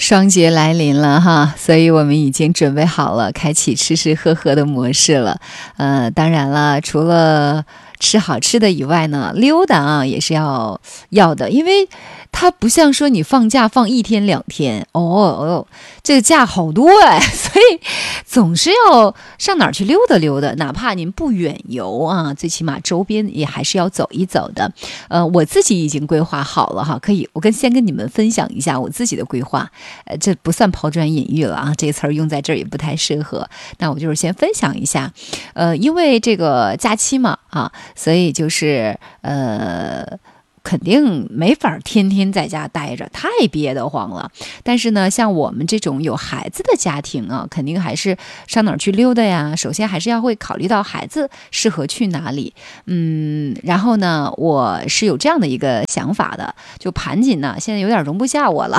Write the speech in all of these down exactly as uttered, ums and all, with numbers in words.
双节来临了哈，所以我们已经准备好了，开启吃吃喝喝的模式了。呃，当然了，除了吃好吃的以外呢，溜达啊也是要要的，因为它不像说你放假放一天两天，哦哦，这个假好多哎，所以总是要上哪儿去溜达溜达，哪怕您不远游啊，最起码周边也还是要走一走的。呃，我自己已经规划好了哈，可以，我跟先跟你们分享一下我自己的规划。呃，这不算抛砖引玉了啊，这个词儿用在这儿也不太适合。那我就是先分享一下，呃，因为这个假期嘛啊，所以就是呃。肯定没法天天在家待着，太憋得慌了。但是呢，像我们这种有孩子的家庭啊，肯定还是上哪儿去溜达呀。首先还是要会考虑到孩子适合去哪里，嗯，然后呢，我是有这样的一个想法的，就盘锦呢，现在有点容不下我了。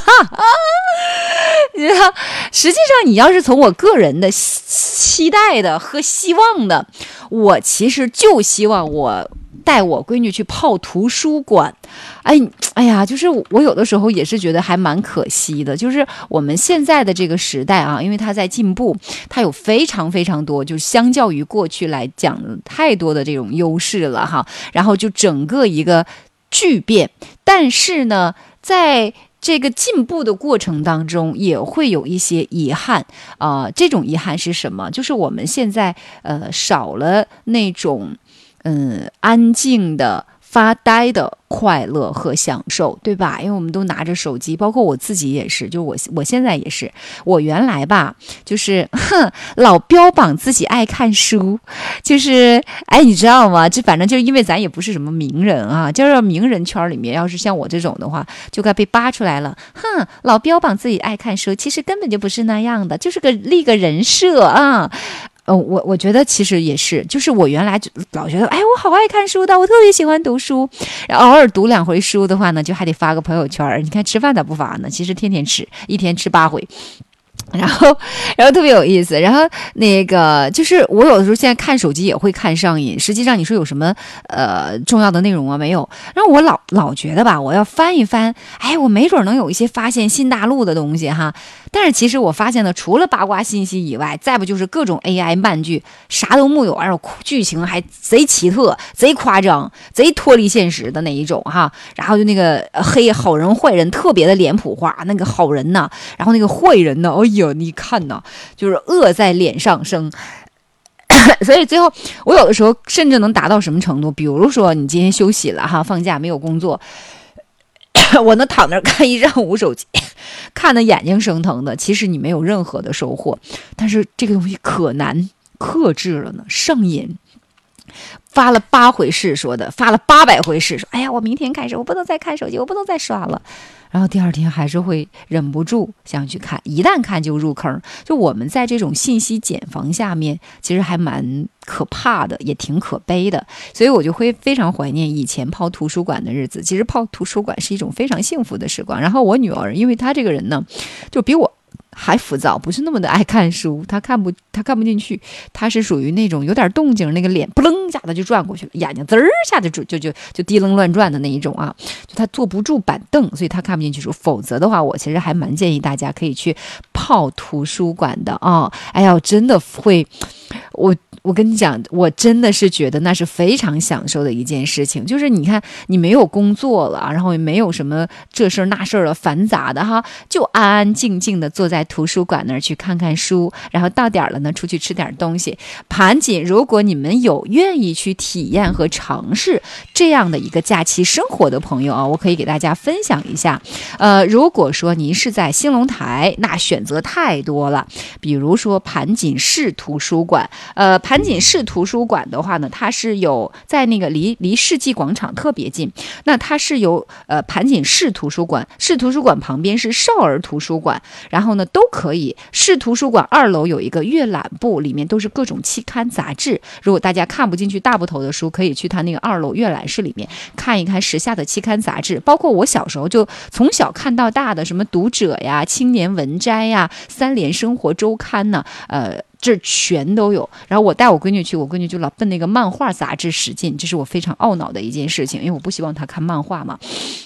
你知道，实际上你要是从我个人的期待的和希望的，我其实就希望我带我闺女去泡图书馆。哎哎呀，就是我有的时候也是觉得还蛮可惜的，就是我们现在的这个时代啊，因为它在进步，它有非常非常多，就是相较于过去来讲太多的这种优势了哈，然后就整个一个巨变。但是呢，在这个进步的过程当中也会有一些遗憾啊、呃，这种遗憾是什么？就是我们现在呃少了那种嗯安静的发呆的快乐和享受，对吧？因为我们都拿着手机，包括我自己也是，就我我现在也是，我原来吧就是哼老标榜自己爱看书，就是哎你知道吗？这反正就是因为咱也不是什么名人啊，就是名人圈里面要是像我这种的话，就该被扒出来了。哼，老标榜自己爱看书，其实根本就不是那样的，就是个立个人设啊。呃，我我觉得其实也是，就是我原来就老觉得，哎，我好爱看书的，我特别喜欢读书，然后偶尔读两回书的话呢，就还得发个朋友圈。你看吃饭咋不发呢？其实天天吃，一天吃八回。然后，然后特别有意思。然后那个就是我有的时候现在看手机也会看上瘾。实际上你说有什么呃重要的内容啊？没有。然后我老老觉得吧，我要翻一翻，哎，我没准能有一些发现新大陆的东西哈。但是其实我发现呢，除了八卦信息以外，再不就是各种 A I 漫剧，啥都木有，而且剧情还贼奇特、贼夸张、贼脱离现实的那一种哈。然后就那个黑好人坏人特别的脸谱化，那个好人呢，然后那个坏人呢，哎呦，你看呐，就是恶在脸上生。所以最后我有的时候甚至能达到什么程度？比如说你今天休息了哈，放假没有工作。我能躺那儿看一上午手机，看得眼睛生疼的，其实你没有任何的收获，但是这个东西可难克制了呢，上瘾。发了八回誓说的，发了八百回誓说，哎呀，我明天开始我不能再看手机，我不能再刷了。然后第二天还是会忍不住想去看，一旦看就入坑。就我们在这种信息茧房下面，其实还蛮可怕的，也挺可悲的。所以我就会非常怀念以前泡图书馆的日子。其实泡图书馆是一种非常幸福的时光。然后我女儿，因为她这个人呢，就比我还浮躁，不是那么的爱看书，他看不他看不进去，他是属于那种有点动静，那个脸扑棱一下子就转过去了，眼睛滋儿下就就就就就滴楞乱转的那一种啊，就他坐不住板凳，所以他看不进去书。否则的话，我其实还蛮建议大家可以去泡图书馆的啊。哎呀，真的会，我我跟你讲，我真的是觉得那是非常享受的一件事情。就是你看，你没有工作了，然后也没有什么这事儿那事儿的繁杂的哈，就安安静静的坐在图书馆那儿去看看书，然后到点了呢，出去吃点东西。盘锦，如果你们有愿意去体验和尝试这样的一个假期生活的朋友啊，我可以给大家分享一下。呃，如果说您是在兴隆台，那选择太多了，比如说盘锦市图书馆。呃，盘锦市图书馆的话呢，它是有在那个离离世纪广场特别近。那它是有呃盘锦市图书馆，市图书馆旁边是少儿图书馆。然后呢都可以。市图书馆二楼有一个阅览部，里面都是各种期刊杂志。如果大家看不进去大部头的书，可以去他那个二楼阅览室里面看一看时下的期刊杂志，包括我小时候就从小看到大的什么读者呀、青年文摘呀、三联生活周刊呢，呃这全都有。然后我带我闺女去，我闺女就老奔那个漫画杂志使劲，这是我非常懊恼的一件事情，因为我不希望她看漫画嘛。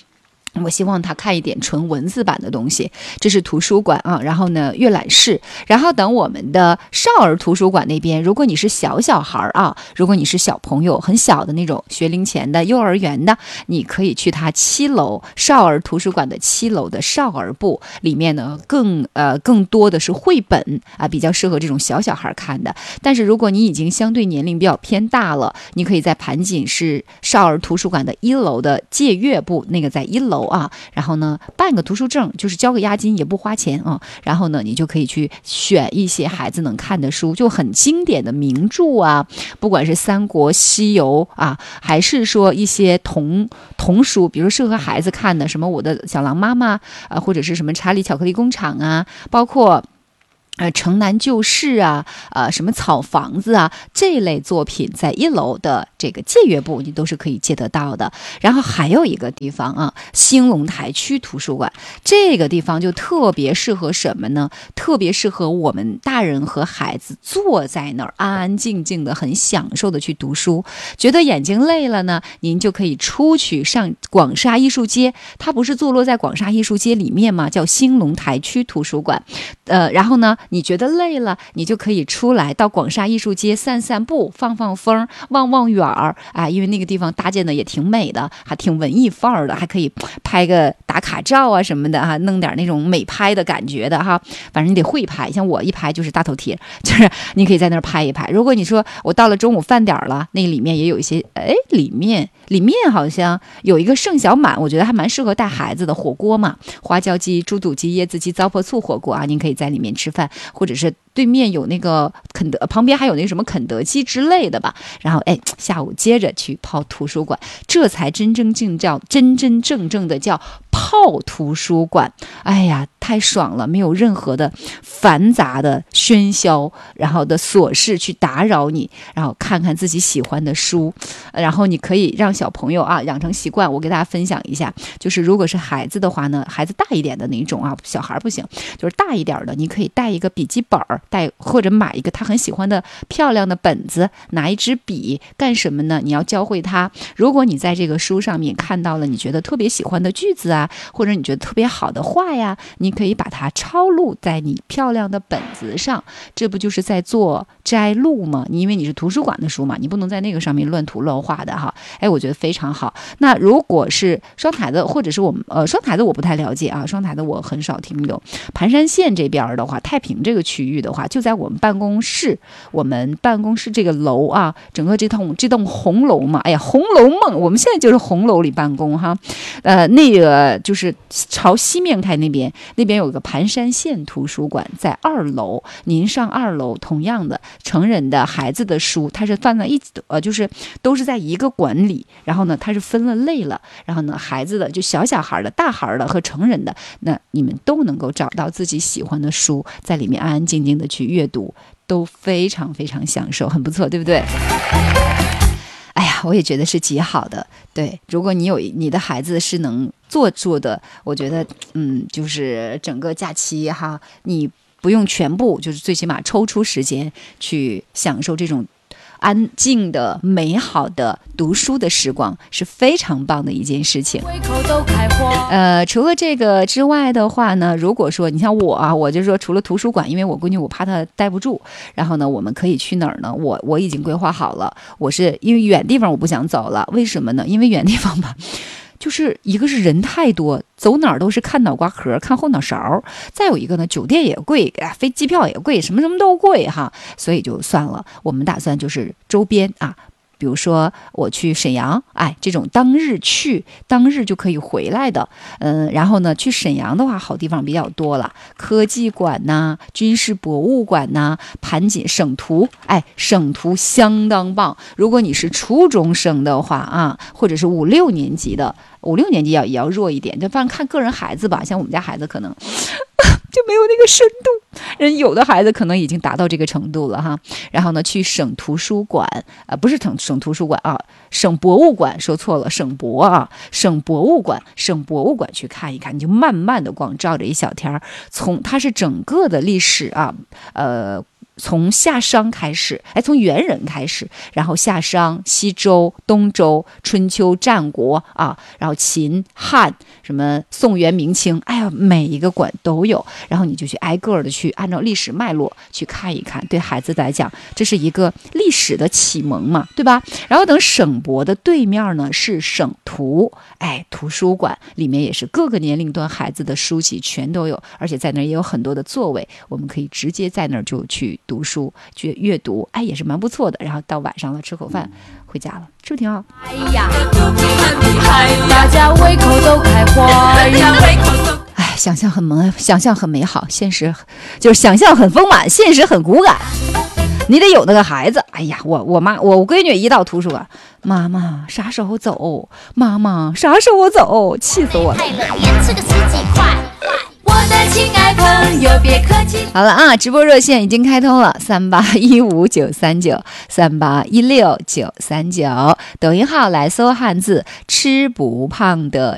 我希望他看一点纯文字版的东西，这是图书馆啊。然后呢，阅览室，然后等我们的少儿图书馆那边，如果你是小小孩啊，如果你是小朋友很小的那种学龄前的幼儿园的，你可以去他七楼少儿图书馆的七楼的少儿部，里面呢更呃更多的是绘本啊，比较适合这种小小孩看的。但是如果你已经相对年龄比较偏大了，你可以在盘锦市少儿图书馆的一楼的借阅部，那个在一楼啊，然后呢办个图书证，就是交个押金也不花钱啊，然后呢你就可以去选一些孩子能看的书，就很经典的名著啊，不管是三国西游啊，还是说一些童童书，比如适合孩子看的什么我的小狼妈妈啊，或者是什么查理巧克力工厂啊，包括呃，城南旧事啊，呃，什么草房子啊，这类作品在一楼的这个借阅部你都是可以借得到的。然后还有一个地方啊，兴隆台区图书馆，这个地方就特别适合什么呢？特别适合我们大人和孩子坐在那儿安安静静的，很享受的去读书。觉得眼睛累了呢，您就可以出去上广沙艺术街，它不是坐落在广沙艺术街里面吗？叫兴隆台区图书馆。呃，然后呢，你觉得累了，你就可以出来到广沙艺术街散散步，放放风，望望远儿啊，因为那个地方搭建的也挺美的，还挺文艺范儿的，还可以拍个打卡照啊什么的哈、啊，弄点那种美拍的感觉的哈。反正你得会拍，像我一拍就是大头贴，就是你可以在那儿拍一拍。如果你说我到了中午饭点了，那里面也有一些，哎，里面里面好像有一个盛小满，我觉得还蛮适合带孩子的火锅嘛，花椒鸡、猪肚鸡、椰子鸡、糟粕醋火锅啊，您可以在里面吃饭，或者是对面有那个肯德，旁边还有那个什么肯德基之类的吧。然后哎，下午接着去泡图书馆，这才真真正叫真真正正的叫泡图书馆。哎呀，太爽了，没有任何的繁杂的喧嚣，然后的琐事去打扰你，然后看看自己喜欢的书，然后你可以让小朋友啊养成习惯。我给大家分享一下，就是如果是孩子的话呢，孩子大一点的那种啊，小孩不行，就是大一点的，你可以带一个笔记本，带或者买一个他很喜欢的漂亮的本子，拿一支笔，干什么呢？你要教会他，如果你在这个书上面看到了你觉得特别喜欢的句子啊，或者你觉得特别好的话呀，你可以把它抄录在你漂亮的本子上，这不就是在做摘录吗？你因为你是图书馆的书嘛，你不能在那个上面乱涂乱画的哈。哎，我觉得非常好。那如果是双台的，或者是我们呃双台的我不太了解啊，双台的我很少停留。盘山县这边的话，太平这个区域的话，就在我们办公室，我们办公室这个楼啊，整个这栋这栋红楼嘛，哎呀，红楼梦，我们现在就是红楼里办公哈。呃，那个就是朝西面开那边，那边有个盘山县图书馆，在二楼。您上二楼，同样的成人的、孩子的书，它是放在一起，呃，就是都是在一个馆里。然后呢，它是分了类了。然后呢，孩子的就小小孩的、大孩的和成人的，那你们都能够找到自己喜欢的书，在里面安安静静的去阅读，都非常非常享受，很不错，对不对？哎呀，我也觉得是极好的。对，如果你有你的孩子是能做做的，我觉得，嗯，就是整个假期哈，你不用全部，就是最起码抽出时间去享受这种安静的、美好的读书的时光，是非常棒的一件事情。呃，除了这个之外的话呢，如果说你像我啊，我就说除了图书馆，因为我闺女我怕她待不住，然后呢，我们可以去哪儿呢？我我已经规划好了，我是因为远地方我不想走了，为什么呢？因为远地方吧。就是一个是人太多，走哪儿都是看脑瓜壳、看后脑勺。再有一个呢，酒店也贵，啊，飞机票也贵，什么什么都贵哈，所以就算了。我们打算就是周边啊，比如说我去沈阳，哎，这种当日去，当日就可以回来的。嗯，然后呢，去沈阳的话，好地方比较多了，科技馆呐、军事博物馆呐、盘锦省图，哎，省图相当棒。如果你是初中生的话啊，或者是五六年级的。五六年级要也要弱一点，就反正看个人孩子吧。像我们家孩子可能就没有那个深度，人有的孩子可能已经达到这个程度了哈。然后呢，去省图书馆，呃，不是省省图书馆啊，省博物馆，说错了，省博啊，省博物馆，省博物馆去看一看，你就慢慢的逛，照着一小天儿，从它是整个的历史啊，呃。 从夏商开始，哎，从元人开始，然后夏商、西周、东周、春秋、战国啊，然后秦汉，什么宋元明清，哎呀，每一个馆都有，然后你就去挨个的去按照历史脉络去看一看，对孩子来讲，这是一个历史的启蒙嘛，对吧？然后等省博的对面呢是省图，哎，图书馆里面也是各个年龄段孩子的书籍全都有，而且在那儿也有很多的座位，我们可以直接在那儿就去读书去阅读，哎，也是蛮不错的。然后到晚上了吃口饭回家了，是不是挺好？哎呀，大家胃口都开花呀！哎，想象很美，想象很美好，现实就是想象很丰满，现实很骨感。你得有那个孩子。哎呀，我我妈我我闺女一到图书馆，妈妈啥时候走？妈妈啥时候走？气死我了！我的亲爱朋友别客气。好了啊，直播热线已经开通了，三八一五九三九三八一六九三九，抖音号来搜汉字吃不胖的